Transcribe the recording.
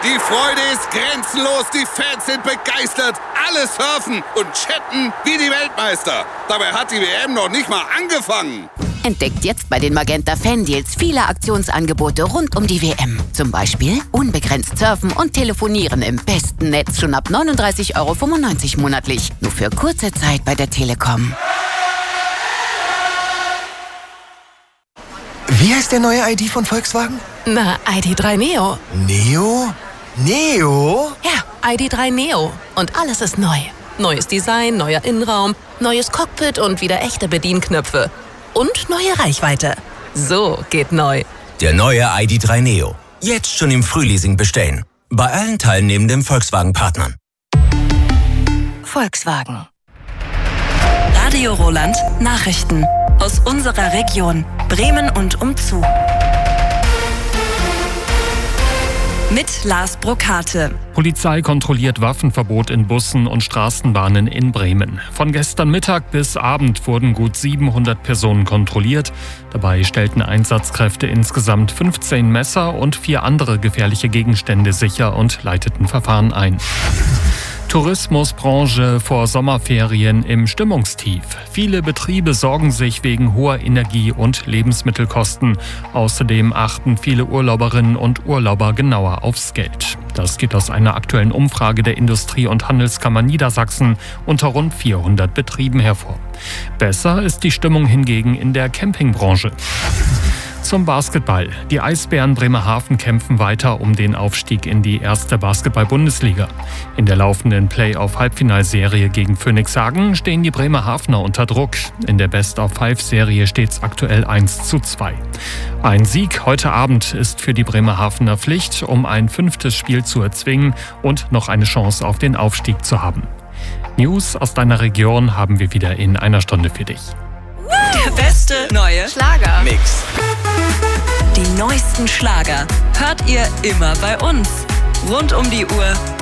Die Freude ist grenzenlos, die Fans sind begeistert, alle surfen und chatten wie die Weltmeister. Dabei hat die WM noch nicht mal angefangen. Entdeckt jetzt bei den Magenta Fan-Deals viele Aktionsangebote rund um die WM. Zum Beispiel unbegrenzt surfen und telefonieren im besten Netz schon ab 39,95 € monatlich. Nur für kurze Zeit bei der Telekom. Wie heißt der neue ID von Volkswagen? Na, ID.3 Neo. Neo? Neo? Ja, ID.3 Neo. Und alles ist neu. Neues Design, neuer Innenraum, neues Cockpit und wieder echte Bedienknöpfe. Und neue Reichweite. So geht neu. Der neue ID.3 Neo. Jetzt schon im Frühleasing bestellen. Bei allen teilnehmenden Volkswagen-Partnern. Volkswagen. Radio Roland Nachrichten. Aus unserer Region. Bremen und umzu. Mit Lars Brokate. Polizei kontrolliert Waffenverbot in Bussen und Straßenbahnen in Bremen. Von gestern Mittag bis Abend wurden gut 700 Personen kontrolliert. Dabei stellten Einsatzkräfte insgesamt 15 Messer und 4 andere gefährliche Gegenstände sicher und leiteten Verfahren ein. Tourismusbranche vor Sommerferien im Stimmungstief. Viele Betriebe sorgen sich wegen hoher Energie- und Lebensmittelkosten. Außerdem achten viele Urlauberinnen und Urlauber genauer aufs Geld. Das geht aus einer aktuellen Umfrage der Industrie- und Handelskammer Niedersachsen unter rund 400 Betrieben hervor. Besser ist die Stimmung hingegen in der Campingbranche. Zum Basketball. Die Eisbären Bremerhaven kämpfen weiter um den Aufstieg in die erste Basketball-Bundesliga. In der laufenden Play-off-Halbfinalserie gegen Phoenix Hagen stehen die Bremerhavener unter Druck. In der Best-of-5-Serie steht es aktuell 1:2. Ein Sieg heute Abend ist für die Bremerhavener Pflicht, um ein 5. Spiel zu erzwingen und noch eine Chance auf den Aufstieg zu haben. News aus deiner Region haben wir wieder in einer Stunde für dich. Der beste neue Schlager-Mix. Die neuesten Schlager hört ihr immer bei uns. Rund um die Uhr